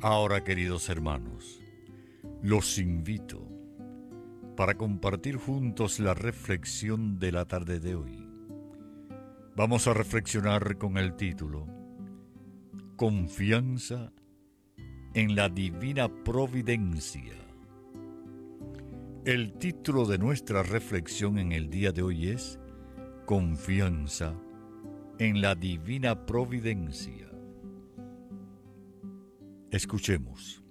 Ahora, queridos hermanos, los invito para compartir juntos la reflexión de la tarde de hoy. Vamos a reflexionar con el título Confianza en la Divina Providencia. El título de nuestra reflexión en el día de hoy es Confianza en la Divina Providencia. Escuchemos.